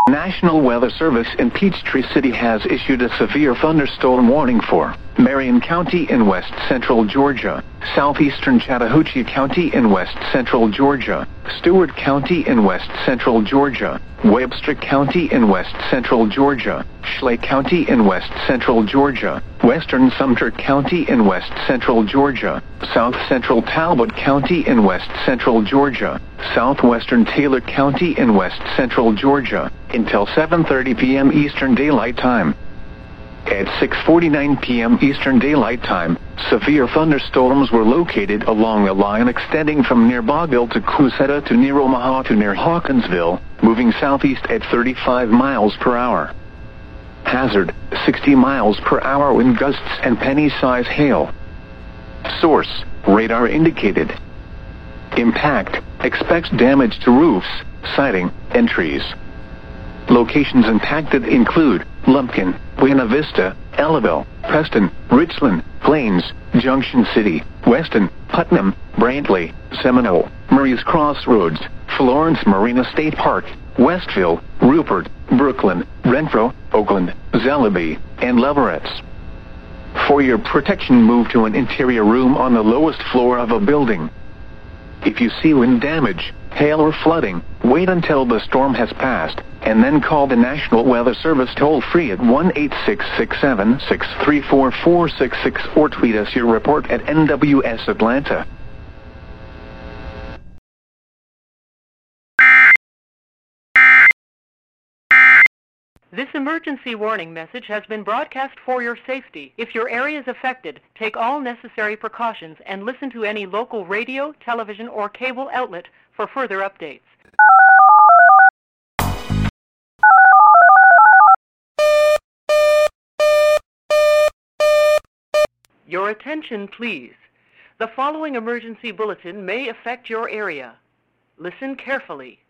National Weather Service in Peachtree City has issued a severe thunderstorm warning for Marion County in west central Georgia, southeastern Chattahoochee County in west central Georgia, Stewart County in west central Georgia, Webster County in west central Georgia, Schley County in west central Georgia, western Sumter County in west central Georgia, south central Talbot County in west central Georgia, southwestern Taylor County in west central Georgia, until 7:30 p.m. Eastern Daylight Time. At 6:49 p.m. Eastern Daylight Time, severe thunderstorms were located along a line extending from near Bogville to Cusetta to near Omaha to near Hawkinsville, moving southeast at 35 miles per hour. Hazard, 60 miles per hour wind gusts and penny-size hail. Source, radar indicated. Impact, expects damage to roofs, siding, and trees. Locations impacted include Lumpkin, Buena Vista, Ellaville, Preston, Richland, Plains, Junction City, Weston, Putnam, Brantley, Seminole, Murray's Crossroads, Florence Marina State Park, Westville, Rupert, Brooklyn, Renfro, Oakland, Zellaby, and Leveretts. For your protection, move to an interior room on the lowest floor of a building. If you see wind damage, hail or flooding, wait until the storm has passed, and then call the National Weather Service toll-free at 1-866-763-4466 or tweet us your report at NWS Atlanta. This emergency warning message has been broadcast for your safety. If your area is affected, take all necessary precautions and listen to any local radio, television, or cable outlet for further updates. Your attention, please. The following emergency bulletin may affect your area. Listen carefully.